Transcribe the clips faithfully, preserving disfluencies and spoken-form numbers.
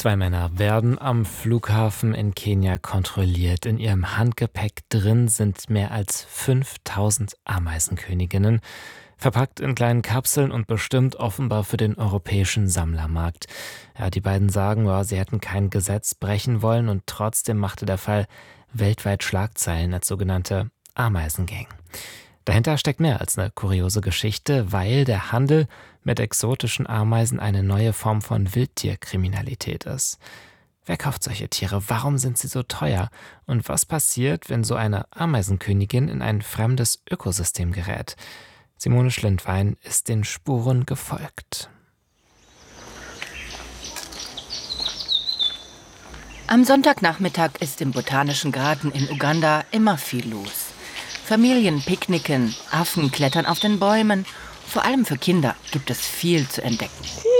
Zwei Männer werden am Flughafen in Kenia kontrolliert. In ihrem Handgepäck drin sind mehr als fünftausend Ameisenköniginnen, verpackt in kleinen Kapseln und bestimmt offenbar für den europäischen Sammlermarkt. Ja, die beiden sagen, ja, sie hätten kein Gesetz brechen wollen, und trotzdem machte der Fall weltweit Schlagzeilen als sogenannte Ameisengang. Dahinter steckt mehr als eine kuriose Geschichte, weil der Handel mit exotischen Ameisen eine neue Form von Wildtierkriminalität ist. Wer kauft solche Tiere? Warum sind sie so teuer? Und was passiert, wenn so eine Ameisenkönigin in ein fremdes Ökosystem gerät? Simone Schlindwein ist den Spuren gefolgt. Am Sonntagnachmittag ist im Botanischen Garten in Uganda immer viel los. Familien picknicken, Affen klettern auf den Bäumen. Vor allem für Kinder gibt es viel zu entdecken.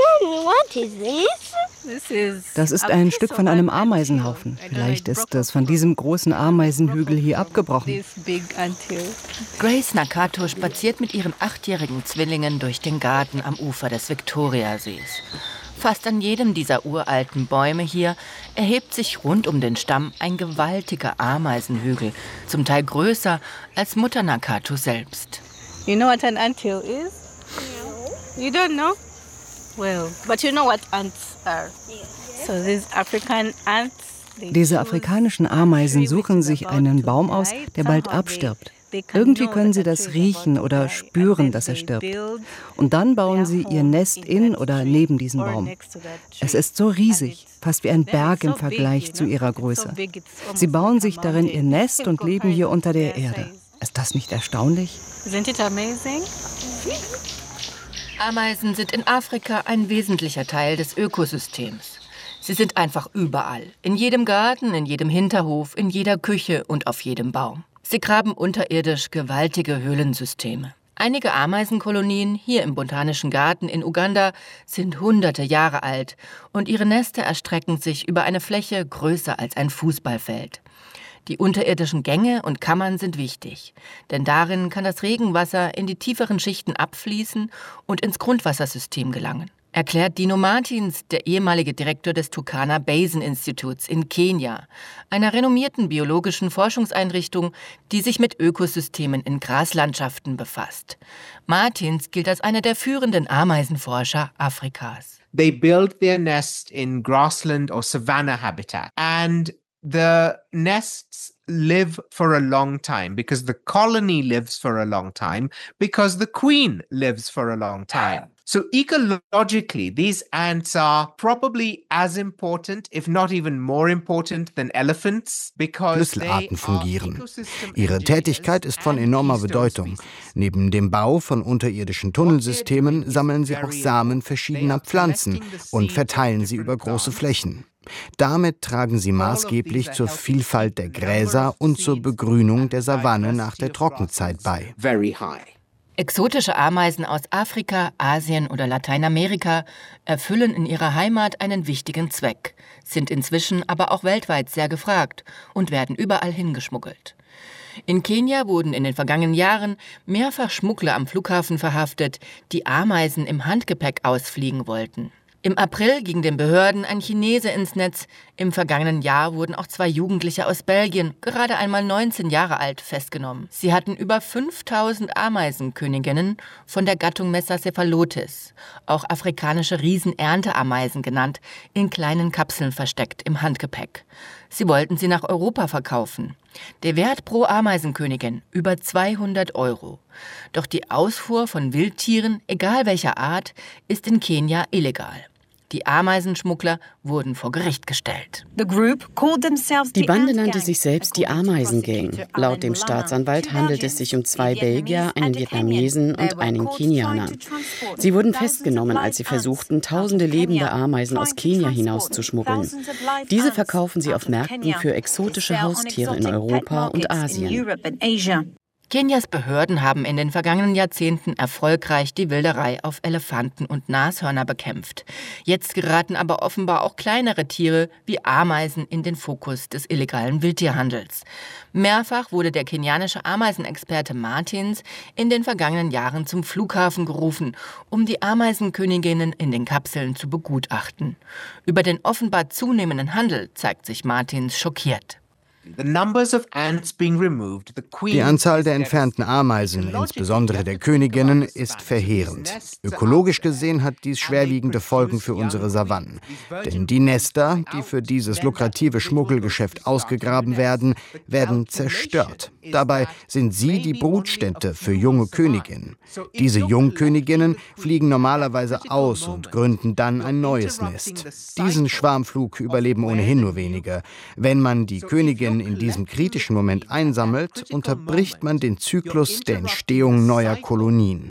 Das ist ein Stück von einem Ameisenhaufen. Vielleicht ist es von diesem großen Ameisenhügel hier abgebrochen. Grace Nakato spaziert mit ihren achtjährigen Zwillingen durch den Garten am Ufer des Viktoriasees. Fast an jedem dieser uralten Bäume hier erhebt sich rund um den Stamm ein gewaltiger Ameisenhügel, zum Teil größer als Mutter Nakato selbst. You know what an anthill is? No. You don't know? Well, but you know what ants are. So these African ants. Diese afrikanischen Ameisen suchen sich einen Baum aus, der bald abstirbt. Irgendwie können sie das riechen oder spüren, dass er stirbt. Und dann bauen sie ihr Nest in oder neben diesem Baum. Es ist so riesig, fast wie ein Berg im Vergleich zu ihrer Größe. Sie bauen sich darin ihr Nest und leben hier unter der Erde. Ist das nicht erstaunlich? Ameisen sind in Afrika ein wesentlicher Teil des Ökosystems. Sie sind einfach überall. In jedem Garten, in jedem Hinterhof, in jeder Küche und auf jedem Baum. Sie graben unterirdisch gewaltige Höhlensysteme. Einige Ameisenkolonien hier im Botanischen Garten in Uganda sind hunderte Jahre alt und ihre Nester erstrecken sich über eine Fläche größer als ein Fußballfeld. Die unterirdischen Gänge und Kammern sind wichtig, denn darin kann das Regenwasser in die tieferen Schichten abfließen und ins Grundwassersystem gelangen. Erklärt Dino Martins, der ehemalige Direktor des Turkana Basin Instituts in Kenia, einer renommierten biologischen Forschungseinrichtung, die sich mit Ökosystemen in Graslandschaften befasst. Martins gilt als einer der führenden Ameisenforscher Afrikas. They build their nest in grassland or savanna habitat, and the nests live for a long time because the colony lives for a long time because the queen lives for a long time. So ecologically, these ants are probably as important, if not even more important than elephants, because Schlüsselarten fungieren. Ihre Tätigkeit ist von enormer Bedeutung. Neben dem Bau von unterirdischen Tunnelsystemen sammeln sie auch Samen verschiedener Pflanzen und verteilen sie über große Flächen. Damit tragen sie maßgeblich zur Vielfalt der Gräser und zur Begrünung der Savanne nach der Trockenzeit bei. Exotische Ameisen aus Afrika, Asien oder Lateinamerika erfüllen in ihrer Heimat einen wichtigen Zweck, sind inzwischen aber auch weltweit sehr gefragt und werden überall hingeschmuggelt. In Kenia wurden in den vergangenen Jahren mehrfach Schmuggler am Flughafen verhaftet, die Ameisen im Handgepäck ausfliegen wollten. Im April ging den Behörden ein Chinese ins Netz. Im vergangenen Jahr wurden auch zwei Jugendliche aus Belgien, gerade einmal neunzehn Jahre alt, festgenommen. Sie hatten über fünftausend Ameisenköniginnen von der Gattung Messacephalotes, auch afrikanische Riesenernteameisen genannt, in kleinen Kapseln versteckt im Handgepäck. Sie wollten sie nach Europa verkaufen. Der Wert pro Ameisenkönigin über zweihundert Euro. Doch die Ausfuhr von Wildtieren, egal welcher Art, ist in Kenia illegal. Die Ameisenschmuggler wurden vor Gericht gestellt. Die Bande nannte sich selbst die Ameisengang. Laut dem Staatsanwalt handelt es sich um zwei Belgier, einen Vietnamesen und einen Kenianer. Sie wurden festgenommen, als sie versuchten, tausende lebende Ameisen aus Kenia hinauszuschmuggeln. Diese verkaufen sie auf Märkten für exotische Haustiere in Europa und Asien. Kenias Behörden haben in den vergangenen Jahrzehnten erfolgreich die Wilderei auf Elefanten und Nashörner bekämpft. Jetzt geraten aber offenbar auch kleinere Tiere wie Ameisen in den Fokus des illegalen Wildtierhandels. Mehrfach wurde der kenianische Ameisenexperte Martins in den vergangenen Jahren zum Flughafen gerufen, um die Ameisenköniginnen in den Kapseln zu begutachten. Über den offenbar zunehmenden Handel zeigt sich Martins schockiert. Die Anzahl der entfernten Ameisen, insbesondere der Königinnen, ist verheerend. Ökologisch gesehen hat dies schwerwiegende Folgen für unsere Savannen. Denn die Nester, die für dieses lukrative Schmuggelgeschäft ausgegraben werden, werden zerstört. Dabei sind sie die Brutstätte für junge Königinnen. Diese Jungköniginnen fliegen normalerweise aus und gründen dann ein neues Nest. Diesen Schwarmflug überleben ohnehin nur wenige. Wenn man die Königin in diesem kritischen Moment einsammelt, unterbricht man den Zyklus der Entstehung neuer Kolonien.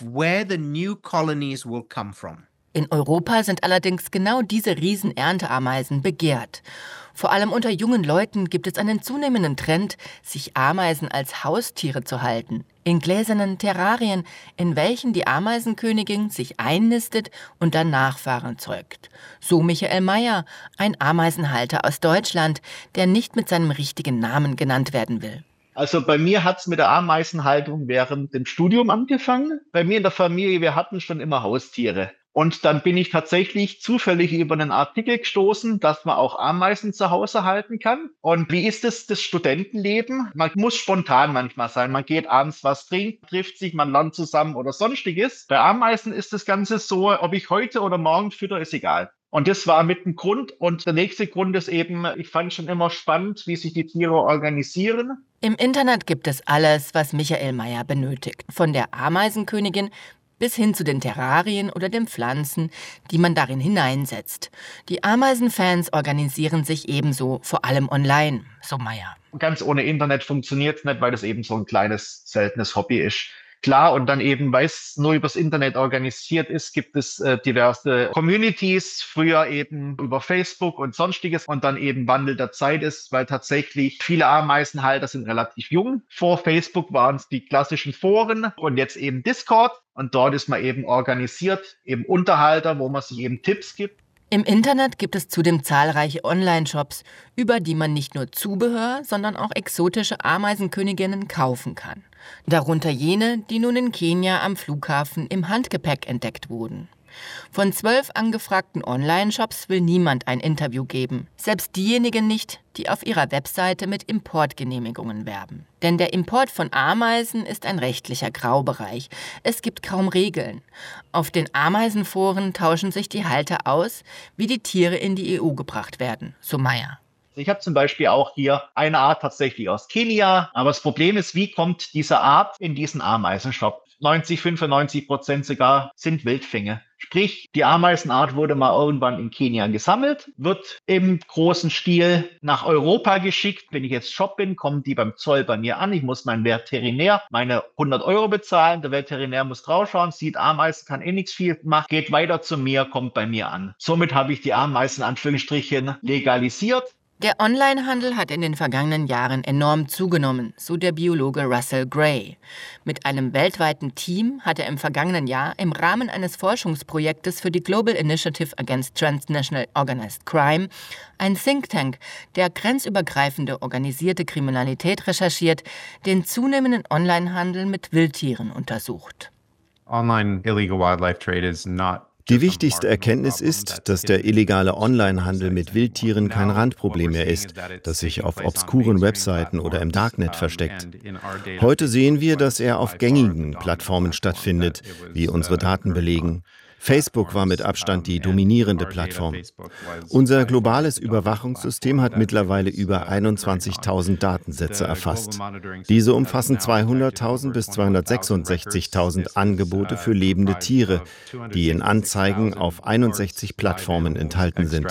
In Europa sind allerdings genau diese Riesen-Ernteameisen begehrt. Vor allem unter jungen Leuten gibt es einen zunehmenden Trend, sich Ameisen als Haustiere zu halten. In gläsernen Terrarien, in welchen die Ameisenkönigin sich einnistet und dann Nachfahren zeugt. So Michael Meyer, ein Ameisenhalter aus Deutschland, der nicht mit seinem richtigen Namen genannt werden will. Also bei mir hat es mit der Ameisenhaltung während dem Studium angefangen. Bei mir in der Familie, wir hatten schon immer Haustiere. Und dann bin ich tatsächlich zufällig über einen Artikel gestoßen, dass man auch Ameisen zu Hause halten kann. Und wie ist es, das Studentenleben? Man muss spontan manchmal sein. Man geht abends was trinken, trifft sich, man lernt zusammen oder sonstiges. Bei Ameisen ist das Ganze so, ob ich heute oder morgen fütter, ist egal. Und das war mit dem Grund. Und der nächste Grund ist eben, ich fand schon immer spannend, wie sich die Tiere organisieren. Im Internet gibt es alles, was Michael Meyer benötigt. Von der Ameisenkönigin bis hin zu den Terrarien oder den Pflanzen, die man darin hineinsetzt. Die Ameisenfans organisieren sich ebenso, vor allem online, so Meyer. Ganz ohne Internet funktioniert es nicht, weil das eben so ein kleines, seltenes Hobby ist. Klar, und dann eben, weil es nur übers Internet organisiert ist, gibt es äh, diverse Communities, früher eben über Facebook und sonstiges und dann eben Wandel der Zeit ist, weil tatsächlich viele Ameisenhalter sind relativ jung. Vor Facebook waren es die klassischen Foren und jetzt eben Discord und dort ist man eben organisiert, eben Unterhalter, wo man sich eben Tipps gibt. Im Internet gibt es zudem zahlreiche Online-Shops, über die man nicht nur Zubehör, sondern auch exotische Ameisenköniginnen kaufen kann. Darunter jene, die nun in Kenia am Flughafen im Handgepäck entdeckt wurden. Von zwölf angefragten Online-Shops will niemand ein Interview geben. Selbst diejenigen nicht, die auf ihrer Webseite mit Importgenehmigungen werben. Denn der Import von Ameisen ist ein rechtlicher Graubereich. Es gibt kaum Regeln. Auf den Ameisenforen tauschen sich die Halter aus, wie die Tiere in die E U gebracht werden, so Meyer. Ich habe zum Beispiel auch hier eine Art tatsächlich aus Kenia. Aber das Problem ist, wie kommt diese Art in diesen Ameisenshop? neunzig, fünfundneunzig Prozent sogar sind Wildfänge. Sprich, die Ameisenart wurde mal irgendwann in Kenia gesammelt, wird im großen Stil nach Europa geschickt. Wenn ich jetzt Shop bin, kommen die beim Zoll bei mir an. Ich muss meinen Veterinär meine hundert Euro bezahlen. Der Veterinär muss draufschauen, sieht Ameisen, kann eh nichts viel machen, geht weiter zu mir, kommt bei mir an. Somit habe ich die Ameisen in Anführungsstrichen legalisiert. Der Onlinehandel hat in den vergangenen Jahren enorm zugenommen, so der Biologe Russell Gray. Mit einem weltweiten Team hat er im vergangenen Jahr im Rahmen eines Forschungsprojektes für die Global Initiative Against Transnational Organized Crime, ein Think Tank, der grenzübergreifende organisierte Kriminalität recherchiert, den zunehmenden Onlinehandel mit Wildtieren untersucht. Online illegal wildlife trade is not Die wichtigste Erkenntnis ist, dass der illegale Onlinehandel mit Wildtieren kein Randproblem mehr ist, das sich auf obskuren Webseiten oder im Darknet versteckt. Heute sehen wir, dass er auf gängigen Plattformen stattfindet, wie unsere Daten belegen. Facebook war mit Abstand die dominierende Plattform. Unser globales Überwachungssystem hat mittlerweile über einundzwanzigtausend Datensätze erfasst. Diese umfassen zweihunderttausend bis zweihundertsechsundsechzigtausend Angebote für lebende Tiere, die in Anzeigen auf einundsechzig Plattformen enthalten sind.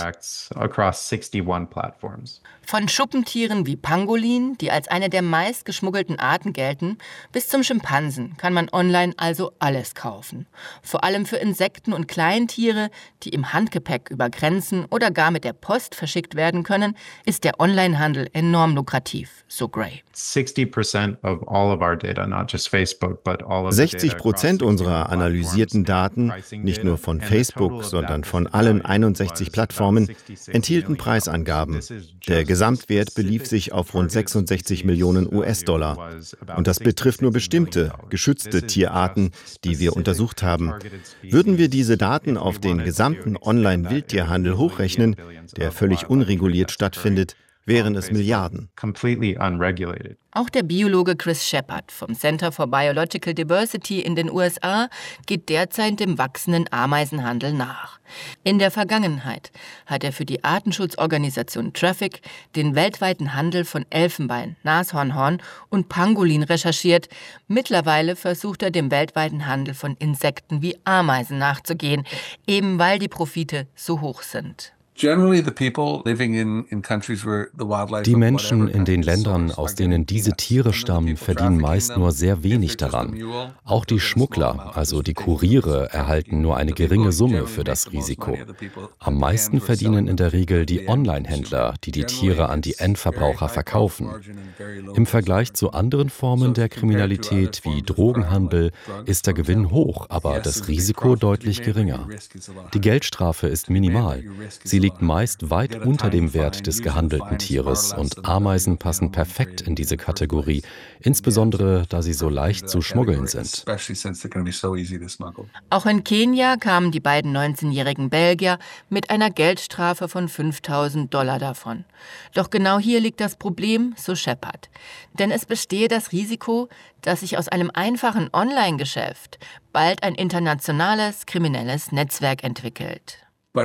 Von Schuppentieren wie Pangolin, die als eine der meist geschmuggelten Arten gelten, bis zum Schimpansen kann man online also alles kaufen. Vor allem für Insekten Insekten und Kleintiere, die im Handgepäck über Grenzen oder gar mit der Post verschickt werden können, ist der Onlinehandel enorm lukrativ, so Gray. sixty percent of all of our data, not just Facebook, but all of the sechzig Prozent unserer analysierten Daten, nicht nur von Facebook, sondern von allen einundsechzig Plattformen, enthielten Preisangaben. Der Gesamtwert belief sich auf rund sechsundsechzig Millionen U S-Dollar. Und das betrifft nur bestimmte, geschützte Tierarten, die wir untersucht haben. Würden wir diese Daten auf den gesamten Online-Wildtierhandel hochrechnen, der völlig unreguliert stattfindet, wären es Milliarden. Auch der Biologe Chris Shepard vom Center for Biological Diversity in den U S A geht derzeit dem wachsenden Ameisenhandel nach. In der Vergangenheit hat er für die Artenschutzorganisation Traffic den weltweiten Handel von Elfenbein, Nashornhorn und Pangolin recherchiert. Mittlerweile versucht er, dem weltweiten Handel von Insekten wie Ameisen nachzugehen, eben weil die Profite so hoch sind. Die Menschen in den Ländern, aus denen diese Tiere stammen, verdienen meist nur sehr wenig daran. Auch die Schmuggler, also die Kuriere, erhalten nur eine geringe Summe für das Risiko. Am meisten verdienen in der Regel die Online-Händler, die die Tiere an die Endverbraucher verkaufen. Im Vergleich zu anderen Formen der Kriminalität wie Drogenhandel ist der Gewinn hoch, aber das Risiko deutlich geringer. Die Geldstrafe ist minimal. Sie liegt meist weit unter dem Wert des gehandelten Tieres und Ameisen passen perfekt in diese Kategorie, insbesondere da sie so leicht zu schmuggeln sind. Auch in Kenia kamen die beiden neunzehnjährigen Belgier mit einer Geldstrafe von fünftausend Dollar davon. Doch genau hier liegt das Problem, so Shepard. Denn es bestehe das Risiko, dass sich aus einem einfachen Online-Geschäft bald ein internationales kriminelles Netzwerk entwickelt.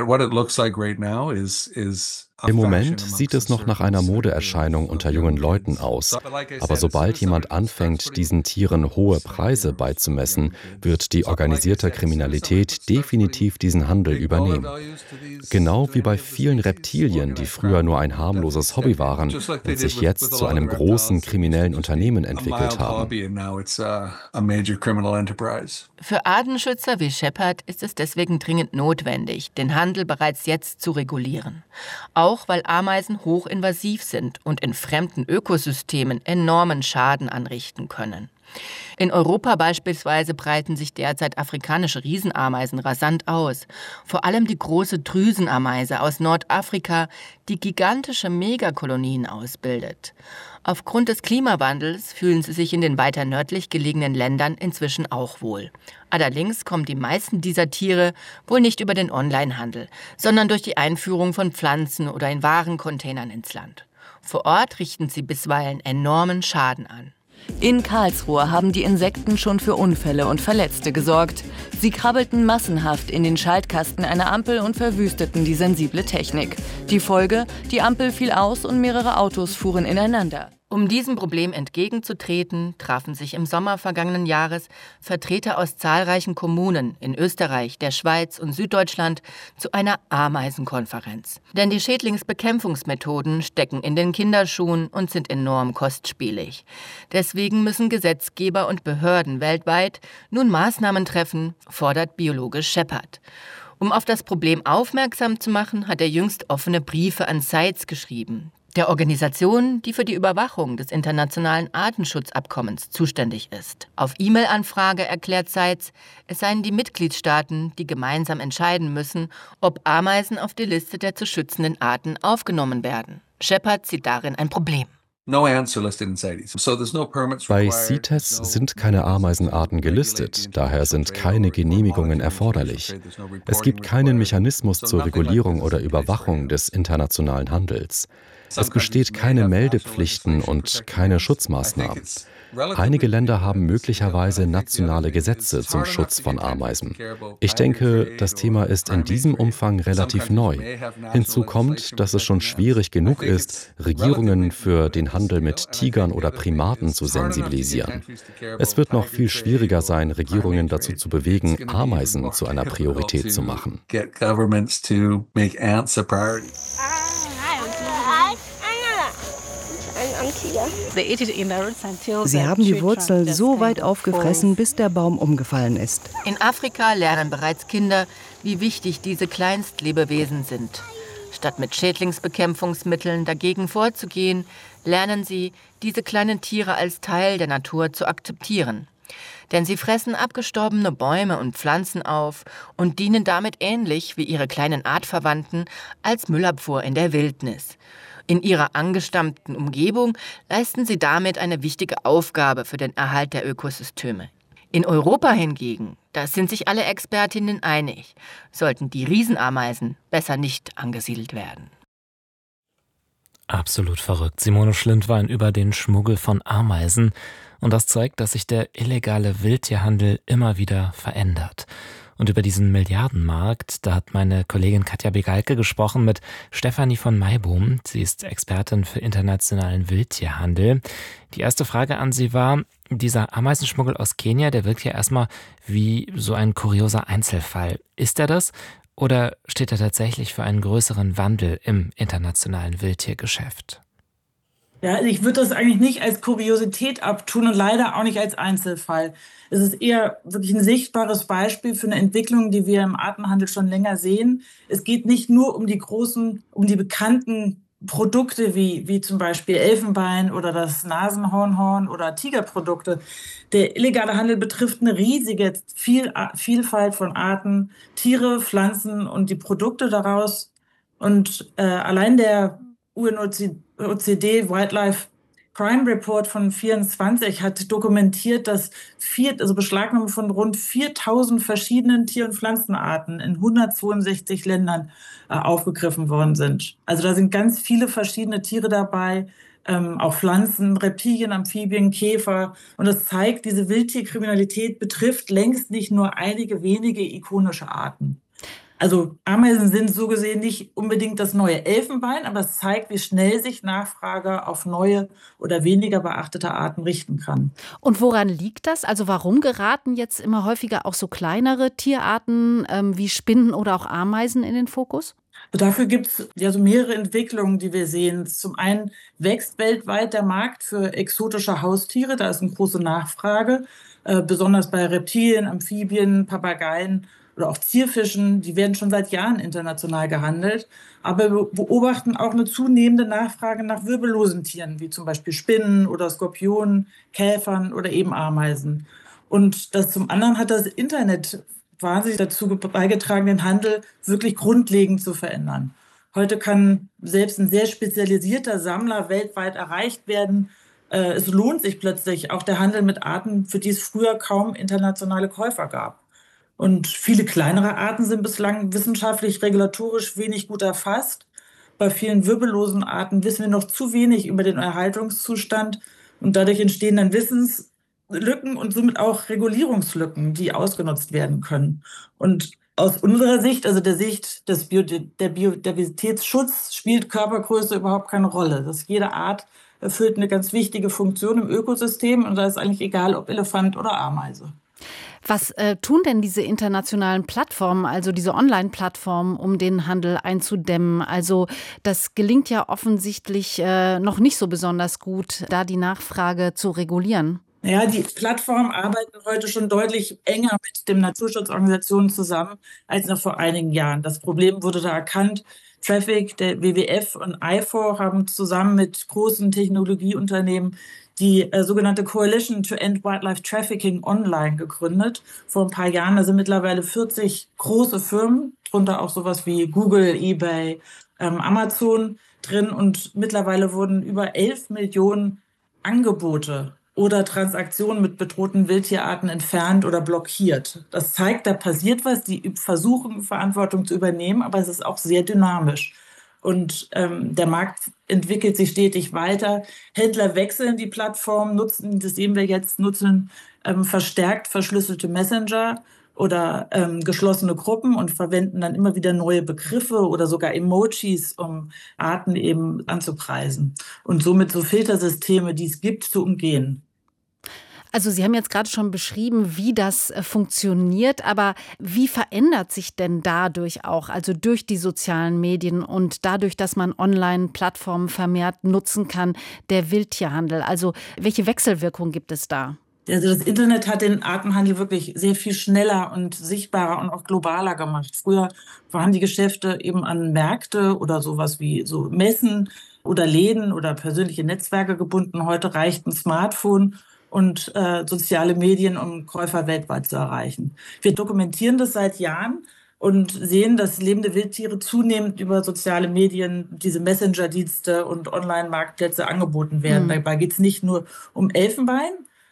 Im Moment sieht es noch nach einer Modeerscheinung unter jungen Leuten aus. Aber sobald jemand anfängt, diesen Tieren hohe Preise beizumessen, wird die organisierte Kriminalität definitiv diesen Handel übernehmen. Genau wie bei vielen Reptilien, die früher nur ein harmloses Hobby waren und sich jetzt zu einem großen kriminellen Unternehmen entwickelt haben. Für Artenschützer wie Shepard ist es deswegen dringend notwendig, den Handel bereits jetzt zu regulieren. Auch weil Ameisen hochinvasiv sind und in fremden Ökosystemen enormen Schaden anrichten können. In Europa beispielsweise breiten sich derzeit afrikanische Riesenameisen rasant aus. Vor allem die große Drüsenameise aus Nordafrika, die gigantische Megakolonien ausbildet. Aufgrund des Klimawandels fühlen sie sich in den weiter nördlich gelegenen Ländern inzwischen auch wohl. Allerdings kommen die meisten dieser Tiere wohl nicht über den Onlinehandel, sondern durch die Einführung von Pflanzen oder in Warencontainern ins Land. Vor Ort richten sie bisweilen enormen Schaden an. In Karlsruhe haben die Insekten schon für Unfälle und Verletzte gesorgt. Sie krabbelten massenhaft in den Schaltkasten einer Ampel und verwüsteten die sensible Technik. Die Folge: Die Ampel fiel aus und mehrere Autos fuhren ineinander. Um diesem Problem entgegenzutreten, trafen sich im Sommer vergangenen Jahres Vertreter aus zahlreichen Kommunen in Österreich, der Schweiz und Süddeutschland zu einer Ameisenkonferenz. Denn die Schädlingsbekämpfungsmethoden stecken in den Kinderschuhen und sind enorm kostspielig. Deswegen müssen Gesetzgeber und Behörden weltweit nun Maßnahmen treffen, fordert Biologe Shepard. Um auf das Problem aufmerksam zu machen, hat er jüngst offene Briefe an CITES geschrieben, der Organisation, die für die Überwachung des internationalen Artenschutzabkommens zuständig ist. Auf E-Mail-Anfrage erklärt CITES, es seien die Mitgliedstaaten, die gemeinsam entscheiden müssen, ob Ameisen auf die Liste der zu schützenden Arten aufgenommen werden. Shepard sieht darin ein Problem. Bei CITES sind keine Ameisenarten gelistet, daher sind keine Genehmigungen erforderlich. Es gibt keinen Mechanismus zur Regulierung oder Überwachung des internationalen Handels. Es besteht keine Meldepflichten und keine Schutzmaßnahmen. Einige Länder haben möglicherweise nationale Gesetze zum Schutz von Ameisen. Ich denke, das Thema ist in diesem Umfang relativ neu. Hinzu kommt, dass es schon schwierig genug ist, Regierungen für den Handel mit Tigern oder Primaten zu sensibilisieren. Es wird noch viel schwieriger sein, Regierungen dazu zu bewegen, Ameisen zu einer Priorität zu machen. Sie haben die Wurzel so weit aufgefressen, bis der Baum umgefallen ist. In Afrika lernen bereits Kinder, wie wichtig diese Kleinstlebewesen sind. Statt mit Schädlingsbekämpfungsmitteln dagegen vorzugehen, lernen sie, diese kleinen Tiere als Teil der Natur zu akzeptieren. Denn sie fressen abgestorbene Bäume und Pflanzen auf und dienen damit ähnlich wie ihre kleinen Artverwandten als Müllabfuhr in der Wildnis. In ihrer angestammten Umgebung leisten sie damit eine wichtige Aufgabe für den Erhalt der Ökosysteme. In Europa hingegen, da sind sich alle Expertinnen einig, sollten die Riesenameisen besser nicht angesiedelt werden. Absolut verrückt. Simone Schlindwein über den Schmuggel von Ameisen. Und das zeigt, dass sich der illegale Wildtierhandel immer wieder verändert. Und über diesen Milliardenmarkt, da hat meine Kollegin Katja Begalke gesprochen mit Stefanie von Maibohm. Sie ist Expertin für internationalen Wildtierhandel. Die erste Frage an Sie war, dieser Ameisenschmuggel aus Kenia, der wirkt ja erstmal wie so ein kurioser Einzelfall. Ist er das? Oder steht er tatsächlich für einen größeren Wandel im internationalen Wildtiergeschäft? Ja, ich würde das eigentlich nicht als Kuriosität abtun und leider auch nicht als Einzelfall. Es ist eher wirklich ein sichtbares Beispiel für eine Entwicklung, die wir im Artenhandel schon länger sehen. Es geht nicht nur um die großen, um die bekannten Produkte wie, wie zum Beispiel Elfenbein oder das Nasenhornhorn oder Tigerprodukte. Der illegale Handel betrifft eine riesige Viel, Vielfalt von Arten, Tiere, Pflanzen und die Produkte daraus. Und äh, allein der U N O C D Wildlife Crime Report von vierundzwanzig hat dokumentiert, dass vier, also Beschlagnahme von rund viertausend verschiedenen Tier- und Pflanzenarten in hundertzweiundsechzig Ländern äh, aufgegriffen worden sind. Also da sind ganz viele verschiedene Tiere dabei, ähm, auch Pflanzen, Reptilien, Amphibien, Käfer. Und das zeigt, diese Wildtierkriminalität betrifft längst nicht nur einige wenige ikonische Arten. Also Ameisen sind so gesehen nicht unbedingt das neue Elfenbein, aber es zeigt, wie schnell sich Nachfrage auf neue oder weniger beachtete Arten richten kann. Und woran liegt das? Also warum geraten jetzt immer häufiger auch so kleinere Tierarten ähm, wie Spinnen oder auch Ameisen in den Fokus? Dafür gibt es ja so mehrere Entwicklungen, die wir sehen. Zum einen wächst weltweit der Markt für exotische Haustiere, da ist eine große Nachfrage, äh, besonders bei Reptilien, Amphibien, Papageien oder auch Zierfischen, die werden schon seit Jahren international gehandelt. Aber wir beobachten auch eine zunehmende Nachfrage nach wirbellosen Tieren, wie zum Beispiel Spinnen oder Skorpionen, Käfern oder eben Ameisen. Und das zum anderen hat das Internet wahnsinnig dazu beigetragen, den Handel wirklich grundlegend zu verändern. Heute kann selbst ein sehr spezialisierter Sammler weltweit erreicht werden. Es lohnt sich plötzlich auch der Handel mit Arten, für die es früher kaum internationale Käufer gab. Und viele kleinere Arten sind bislang wissenschaftlich, regulatorisch wenig gut erfasst. Bei vielen wirbellosen Arten wissen wir noch zu wenig über den Erhaltungszustand. Und dadurch entstehen dann Wissenslücken und somit auch Regulierungslücken, die ausgenutzt werden können. Und aus unserer Sicht, also der Sicht des Bio- der Biodiversitätsschutz, spielt Körpergröße überhaupt keine Rolle. Dass jede Art erfüllt eine ganz wichtige Funktion im Ökosystem und da ist eigentlich egal, ob Elefant oder Ameise. Was äh, tun denn diese internationalen Plattformen, also diese Online-Plattformen, um den Handel einzudämmen? Also das gelingt ja offensichtlich äh, noch nicht so besonders gut, da die Nachfrage zu regulieren. Ja, die Plattformen arbeiten heute schon deutlich enger mit den Naturschutzorganisationen zusammen als noch vor einigen Jahren. Das Problem wurde da erkannt. Traffic, der W W F und I F O R haben zusammen mit großen Technologieunternehmen die äh, sogenannte Coalition to End Wildlife Trafficking Online gegründet. Vor ein paar Jahren, da sind mittlerweile vierzig große Firmen, darunter auch sowas wie Google, eBay, ähm, Amazon drin. Und mittlerweile wurden über elf Millionen Angebote oder Transaktionen mit bedrohten Wildtierarten entfernt oder blockiert. Das zeigt, da passiert was, die versuchen, Verantwortung zu übernehmen, aber es ist auch sehr dynamisch. Und ähm, der Markt entwickelt sich stetig weiter. Händler wechseln die Plattform, nutzen, das sehen wir jetzt, nutzen ähm, verstärkt verschlüsselte Messenger oder ähm, geschlossene Gruppen und verwenden dann immer wieder neue Begriffe oder sogar Emojis, um Arten eben anzupreisen und somit so Filtersysteme, die es gibt, zu umgehen. Also Sie haben jetzt gerade schon beschrieben, wie das äh, funktioniert, aber wie verändert sich denn dadurch auch, also durch die sozialen Medien und dadurch, dass man Online-Plattformen vermehrt nutzen kann, der Wildtierhandel? Also welche Wechselwirkung gibt es da? Also das Internet hat den Artenhandel wirklich sehr viel schneller und sichtbarer und auch globaler gemacht. Früher waren die Geschäfte eben an Märkte oder sowas wie so Messen oder Läden oder persönliche Netzwerke gebunden. Heute reicht ein Smartphone und äh, soziale Medien, um Käufer weltweit zu erreichen. Wir dokumentieren das seit Jahren und sehen, dass lebende Wildtiere zunehmend über soziale Medien, diese Messenger-Dienste und Online-Marktplätze angeboten werden. Mhm. Dabei geht es nicht nur um Elfenbein,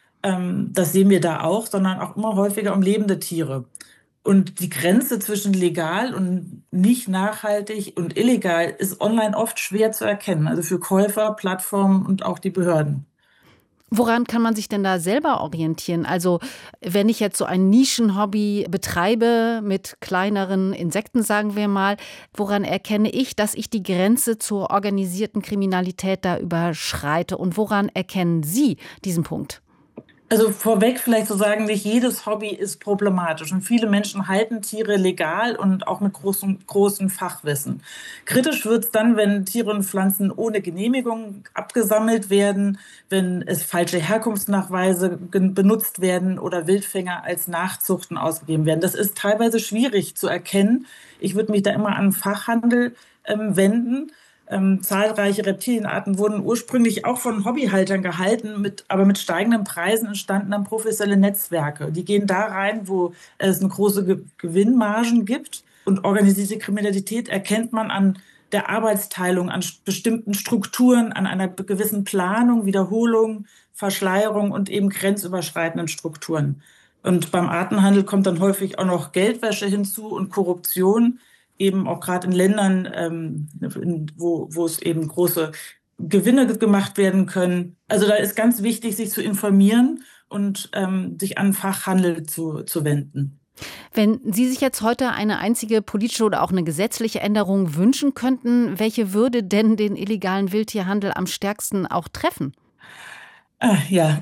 ähm, das sehen wir da auch, sondern auch immer häufiger um lebende Tiere. Und die Grenze zwischen legal und nicht nachhaltig und illegal ist online oft schwer zu erkennen, also für Käufer, Plattformen und auch die Behörden. Woran kann man sich denn da selber orientieren? Also wenn ich jetzt so ein Nischenhobby betreibe mit kleineren Insekten, sagen wir mal, woran erkenne ich, dass ich die Grenze zur organisierten Kriminalität da überschreite? Und woran erkennen Sie diesen Punkt? Also vorweg vielleicht zu sagen, nicht jedes Hobby ist problematisch und viele Menschen halten Tiere legal und auch mit großem, großem Fachwissen. Kritisch wird es dann, wenn Tiere und Pflanzen ohne Genehmigung abgesammelt werden, wenn es falsche Herkunftsnachweise benutzt werden oder Wildfänger als Nachzuchten ausgegeben werden. Das ist teilweise schwierig zu erkennen. Ich würde mich da immer an den Fachhandel ähm, wenden. Ähm, zahlreiche Reptilienarten wurden ursprünglich auch von Hobbyhaltern gehalten, mit, aber mit steigenden Preisen entstanden dann professionelle Netzwerke. Die gehen da rein, wo es eine große Ge- Gewinnmargen gibt. Und organisierte Kriminalität erkennt man an der Arbeitsteilung, an bestimmten Strukturen, an einer gewissen Planung, Wiederholung, Verschleierung und eben grenzüberschreitenden Strukturen. Und beim Artenhandel kommt dann häufig auch noch Geldwäsche hinzu und Korruption, eben auch gerade in Ländern, ähm, in, wo, wo es eben große Gewinne gemacht werden können. Also da ist ganz wichtig, sich zu informieren und ähm, sich an Fachhandel zu, zu wenden. Wenn Sie sich jetzt heute eine einzige politische oder auch eine gesetzliche Änderung wünschen könnten, welche würde denn den illegalen Wildtierhandel am stärksten auch treffen? Ah, ja,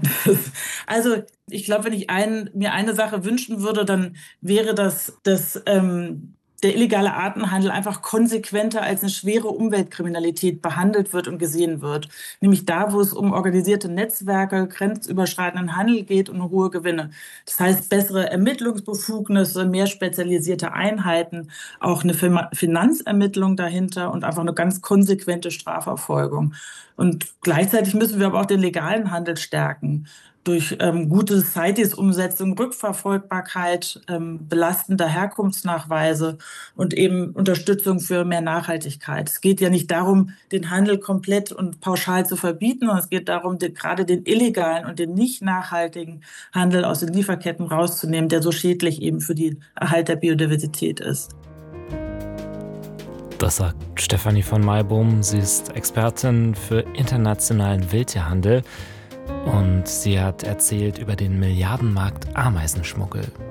also ich glaube, wenn ich ein, mir eine Sache wünschen würde, dann wäre das, dass ähm, der illegale Artenhandel einfach konsequenter als eine schwere Umweltkriminalität behandelt wird und gesehen wird. Nämlich da, wo es um organisierte Netzwerke, grenzüberschreitenden Handel geht und hohe Gewinne. Das heißt, bessere Ermittlungsbefugnisse, mehr spezialisierte Einheiten, auch eine Finanzermittlung dahinter und einfach eine ganz konsequente Strafverfolgung. Und gleichzeitig müssen wir aber auch den legalen Handel stärken. Durch ähm, gute C I T E S-Umsetzung, Rückverfolgbarkeit, ähm, belastender Herkunftsnachweise und eben Unterstützung für mehr Nachhaltigkeit. Es geht ja nicht darum, den Handel komplett und pauschal zu verbieten, sondern es geht darum, den, gerade den illegalen und den nicht nachhaltigen Handel aus den Lieferketten rauszunehmen, der so schädlich eben für den Erhalt der Biodiversität ist. Das sagt Stefanie von Maibohm. Sie ist Expertin für internationalen Wildtierhandel. Und sie hat erzählt über den Milliardenmarkt Ameisenschmuggel.